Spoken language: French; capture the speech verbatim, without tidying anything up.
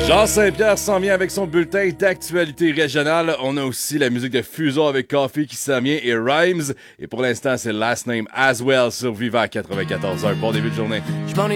Jean Saint-Pierre s'en vient avec son bulletin d'actualité régionale. On a aussi la musique de Fusion avec Coffee qui s'en vient et Rhymes. Et pour l'instant, c'est Last Name As Well sur Viva quatre-vingt-quatorze heures. Bon début de journée.